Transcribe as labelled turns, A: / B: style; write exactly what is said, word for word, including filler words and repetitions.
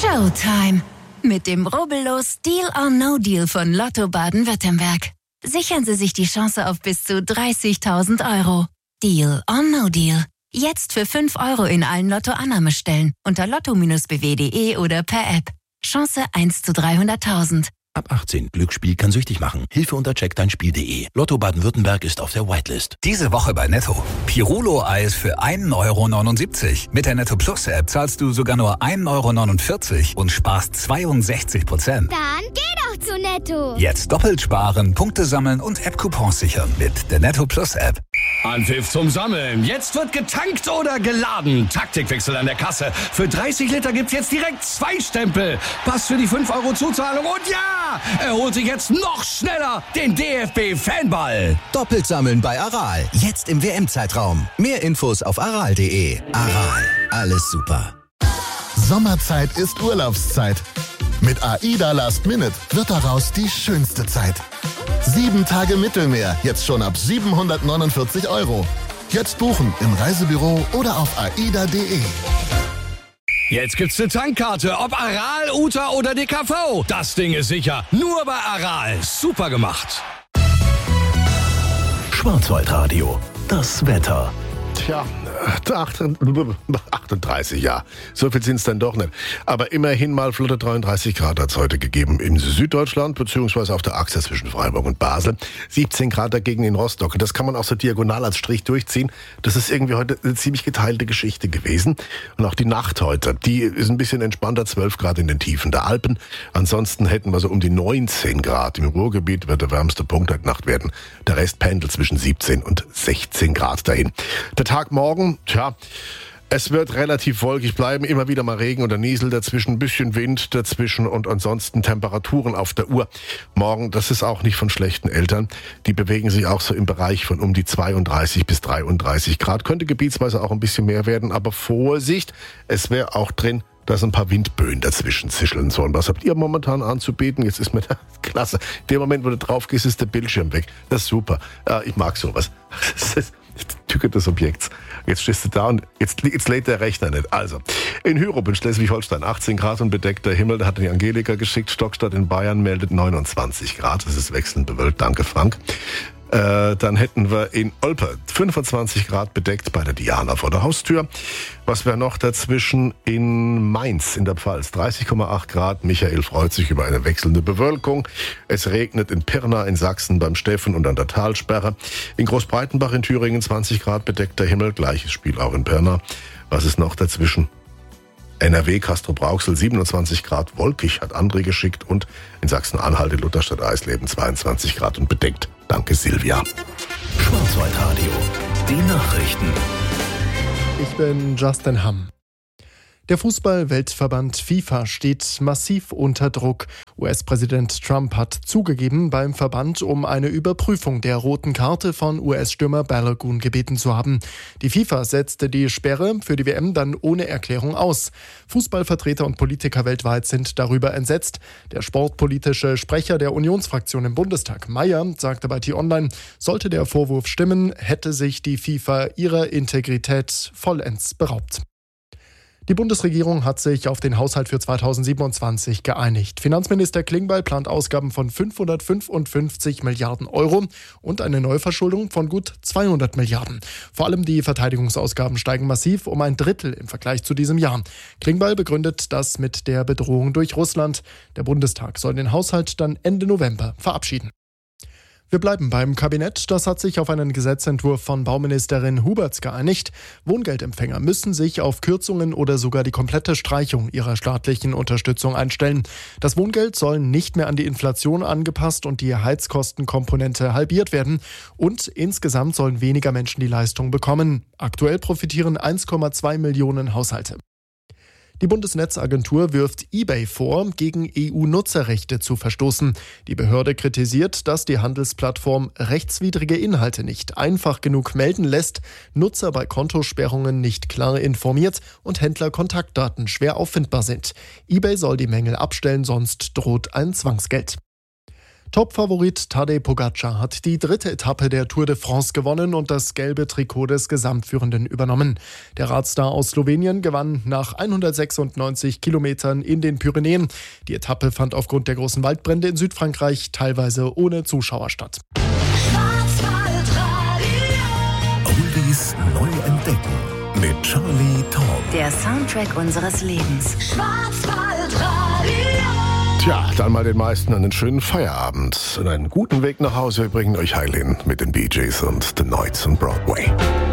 A: Showtime. Mit dem rubbellos Deal or No Deal von Lotto Baden-Württemberg. Sichern Sie sich die Chance auf bis zu dreißigtausend Euro. Deal or No Deal. Jetzt für fünf Euro in allen Lotto-Annahmestellen unter lotto b w punkt de oder per App. Chance eins zu dreihunderttausend.
B: Ab achtzehn. Glücksspiel kann süchtig machen. Hilfe unter check dein spiel punkt de. Lotto Baden-Württemberg ist auf der Whitelist.
C: Diese Woche bei Netto. Pirulo-Eis für ein Euro neunundsiebzig. Mit der Netto Plus App zahlst du sogar nur ein Euro neunundvierzig und sparst zweiundsechzig Prozent.
D: Dann geh doch zu Netto.
C: Jetzt doppelt sparen, Punkte sammeln und App-Coupons sichern mit der Netto Plus App.
E: Anpfiff zum Sammeln. Jetzt wird getankt oder geladen. Taktikwechsel an der Kasse. Für dreißig Liter gibt's jetzt direkt zwei Stempel. Pass für die fünf Euro Zuzahlung und ja, er holt sich jetzt noch schneller den D F B-Fanball.
F: Doppelt sammeln bei Aral. Jetzt im W M-Zeitraum. Mehr Infos auf aral punkt de. Aral. Alles super.
G: Sommerzeit ist Urlaubszeit. Mit AIDA Last Minute wird daraus die schönste Zeit. Sieben Tage Mittelmeer, jetzt schon ab siebenhundertneunundvierzig Euro. Jetzt buchen im Reisebüro oder auf aida punkt de.
E: Jetzt gibt's eine Tankkarte, ob Aral, U T A oder D K V. Das Ding ist sicher. Nur bei Aral. Super gemacht.
B: Schwarzwaldradio. Das Wetter.
H: Tja, achtunddreißig, ja. So viel sind es dann doch nicht. Aber immerhin mal flotte dreiunddreißig Grad hat es heute gegeben in Süddeutschland, beziehungsweise auf der Achse zwischen Freiburg und Basel. siebzehn Grad dagegen in Rostock. Das kann man auch so diagonal als Strich durchziehen. Das ist irgendwie heute eine ziemlich geteilte Geschichte gewesen. Und auch die Nacht heute, die ist ein bisschen entspannter, zwölf Grad in den Tiefen der Alpen. Ansonsten hätten wir so um die neunzehn Grad. Im Ruhrgebiet wird der wärmste Punkt der Nacht werden. Der Rest pendelt zwischen siebzehn und sechzehn Grad dahin. Der Tag morgen, tja, es wird relativ wolkig bleiben, immer wieder mal Regen oder Niesel dazwischen, ein bisschen Wind dazwischen und ansonsten Temperaturen auf der Uhr. Morgen, das ist auch nicht von schlechten Eltern, die bewegen sich auch so im Bereich von um die zweiunddreißig bis dreiunddreißig Grad. Könnte gebietsweise auch ein bisschen mehr werden, aber Vorsicht, es wäre auch drin, dass ein paar Windböen dazwischen zischeln sollen. Was habt ihr momentan anzubieten? Jetzt ist mir das klasse. In dem Moment, wo du drauf gehst, ist der Bildschirm weg. Das ist super. Ja, ich mag sowas. Das ist die Tücke des Objekts. Jetzt stehst du da und jetzt, jetzt lädt der Rechner nicht. Also, in Hyrup in Schleswig-Holstein achtzehn Grad und bedeckter Himmel. Da hat die Angelika geschickt. Stockstadt in Bayern meldet neunundzwanzig Grad. Das ist wechselnd bewölkt. Danke, Frank. Äh, dann hätten wir in Olpe fünfundzwanzig Grad bedeckt bei der Diana vor der Haustür. Was wäre noch dazwischen? In Mainz in der Pfalz dreißig Komma acht Grad. Michael freut sich über eine wechselnde Bewölkung. Es regnet in Pirna in Sachsen beim Steffen und an der Talsperre. In Großbreitenbach in Thüringen zwanzig Grad bedeckter Himmel. Gleiches Spiel auch in Pirna. Was ist noch dazwischen? N R W Castrop-Rauxel siebenundzwanzig Grad, wolkig, hat André geschickt, und in Sachsen-Anhalt in Lutherstadt Eisleben zweiundzwanzig Grad und bedeckt. Danke, Silvia.
B: Schwarzwaldradio. Die Nachrichten.
I: Ich bin Justin Hamm. Der Fußball-Weltverband FIFA steht massiv unter Druck. U S-Präsident Trump hat zugegeben, beim Verband um eine Überprüfung der roten Karte von U S-Stürmer Balogun gebeten zu haben. Die FIFA setzte die Sperre für die W M dann ohne Erklärung aus. Fußballvertreter und Politiker weltweit sind darüber entsetzt. Der sportpolitische Sprecher der Unionsfraktion im Bundestag, Mayer, sagte bei T-Online, sollte der Vorwurf stimmen, hätte sich die FIFA ihrer Integrität vollends beraubt. Die Bundesregierung hat sich auf den Haushalt für zweitausendsiebenundzwanzig geeinigt. Finanzminister Klingbeil plant Ausgaben von fünfhundertfünfundfünfzig Milliarden Euro und eine Neuverschuldung von gut zweihundert Milliarden. Vor allem die Verteidigungsausgaben steigen massiv um ein Drittel im Vergleich zu diesem Jahr. Klingbeil begründet das mit der Bedrohung durch Russland. Der Bundestag soll den Haushalt dann Ende November verabschieden. Wir bleiben beim Kabinett. Das hat sich auf einen Gesetzentwurf von Bauministerin Huberts geeinigt. Wohngeldempfänger müssen sich auf Kürzungen oder sogar die komplette Streichung ihrer staatlichen Unterstützung einstellen. Das Wohngeld soll nicht mehr an die Inflation angepasst und die Heizkostenkomponente halbiert werden. Und insgesamt sollen weniger Menschen die Leistung bekommen. Aktuell profitieren eins Komma zwei Millionen Haushalte. Die Bundesnetzagentur wirft eBay vor, gegen E U-Nutzerrechte zu verstoßen. Die Behörde kritisiert, dass die Handelsplattform rechtswidrige Inhalte nicht einfach genug melden lässt, Nutzer bei Kontosperrungen nicht klar informiert und Händler-Kontaktdaten schwer auffindbar sind. eBay soll die Mängel abstellen, sonst droht ein Zwangsgeld. Topfavorit Tadej Pogacar hat die dritte Etappe der Tour de France gewonnen und das gelbe Trikot des Gesamtführenden übernommen. Der Radstar aus Slowenien gewann nach hundertsechsundneunzig Kilometern in den Pyrenäen. Die Etappe fand aufgrund der großen Waldbrände in Südfrankreich teilweise ohne Zuschauer statt.
F: Oldies neu entdecken mit Charlie Tom.
A: Der Soundtrack unseres Lebens.
H: Tja, dann mal den meisten einen schönen Feierabend und einen guten Weg nach Hause. Wir bringen euch heil hin mit den Bee Gees und The Nights on Broadway.